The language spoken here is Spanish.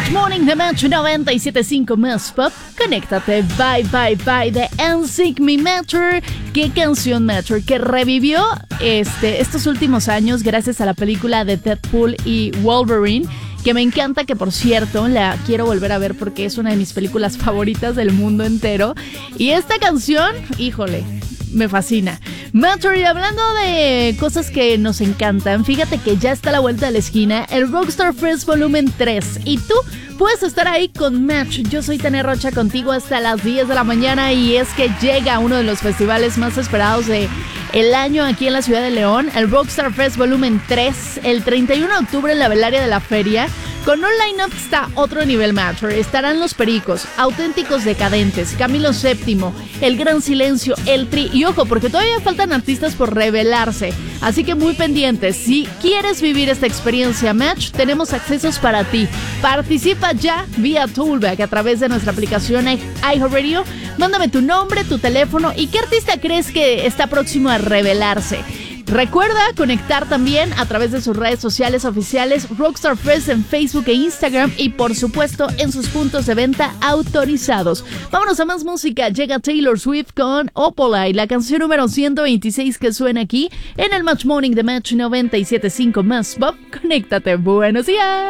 Match Morning de Match 97.5 más pop. Conéctate, bye bye bye de NSYNC, mi Matter. Qué canción, Matter, que revivió estos últimos años gracias a la película de Deadpool y Wolverine, que me encanta, que por cierto la quiero volver a ver porque es una de mis películas favoritas del mundo entero. Y esta canción, híjole, me fascina. Matter, y hablando de cosas que nos encantan, fíjate que ya está a la vuelta de la esquina el Rockstar Fest Volumen 3 y tú puedes estar ahí con Match. Yo soy Tania Rocha, contigo hasta las 10 de la mañana, y es que llega uno de los festivales más esperados de el año aquí en la ciudad de León, el Rockstar Fest Volumen 3, el 31 de octubre en la Velaria de la Feria, con un line-up que está a otro nivel. Matter. Estarán Los Pericos, Auténticos Decadentes, Camilo VII, El Gran Silencio, El Tri, y ojo, porque todavía faltan artistas por revelarse, así que muy pendientes. Si quieres vivir esta experiencia Match, tenemos accesos para ti. Participa ya vía Toolback a través de nuestra aplicación iHeartRadio. Mándame tu nombre, tu teléfono y qué artista crees que está próximo a revelarse. Recuerda conectar también a través de sus redes sociales oficiales, Rockstar Fest en Facebook e Instagram, y por supuesto en sus puntos de venta autorizados. Vámonos a más música. Llega Taylor Swift con Opalite, la canción número 126 que suena aquí en el Match Morning de Match 97.5 más pop. Conéctate. Buenos días.